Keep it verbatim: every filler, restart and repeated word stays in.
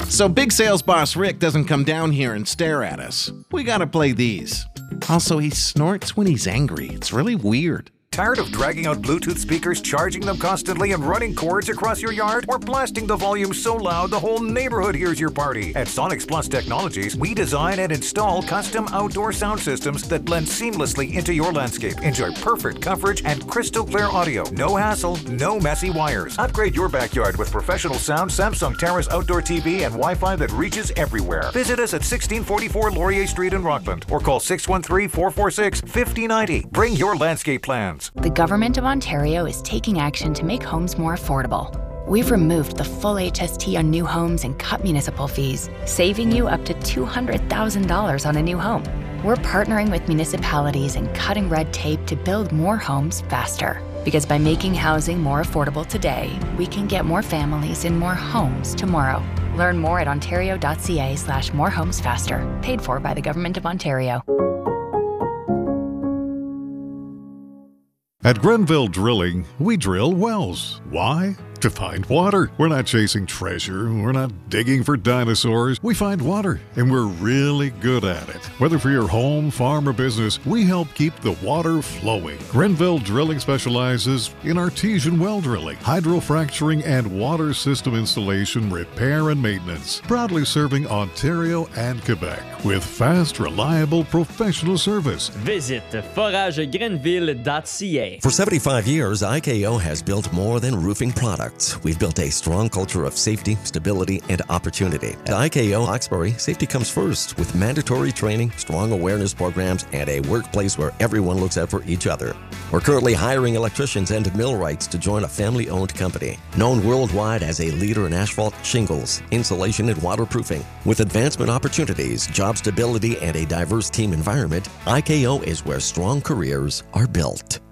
So big sales boss Rick doesn't come down here and stare at us. We gotta play these. Also, he snorts when he's angry. It's really weird. Tired of dragging out Bluetooth speakers, charging them constantly, and running cords across your yard? Or blasting the volume so loud the whole neighborhood hears your party? At Sonics Plus Technologies, we design and install custom outdoor sound systems that blend seamlessly into your landscape. Enjoy perfect coverage and crystal clear audio. No hassle, no messy wires. Upgrade your backyard with professional sound, Samsung Terrace outdoor T V, and Wi-Fi that reaches everywhere. Visit us at sixteen forty-four Laurier Street in Rockland or call six one three, four four six, five zero nine zero. Bring your landscape plans. The Government of Ontario is taking action to make homes more affordable. We've removed the full H S T on new homes and cut municipal fees, saving you up to two hundred thousand dollars on a new home. We're partnering with municipalities and cutting red tape to build more homes faster. Because by making housing more affordable today, we can get more families in more homes tomorrow. Learn more at ontario.ca slash more homes faster. Paid for by the Government of Ontario. At Grenville Drilling, we drill wells. Why? To find water. We're not chasing treasure. We're not digging for dinosaurs. We find water, and we're really good at it. Whether for your home, farm, or business, we help keep the water flowing. Grenville Drilling specializes in artesian well drilling, hydrofracturing, and water system installation, repair, and maintenance. Proudly serving Ontario and Quebec with fast, reliable, professional service. Visit forage grenville dot c a. For seventy-five years, I K O has built more than roofing products. We've built a strong culture of safety, stability, and opportunity. At I K O Hawkesbury, safety comes first with mandatory training, strong awareness programs, and a workplace where everyone looks out for each other. We're currently hiring electricians and millwrights to join a family-owned company. Known worldwide as a leader in asphalt, shingles, insulation, and waterproofing. With advancement opportunities, job stability, and a diverse team environment, I K O is where strong careers are built.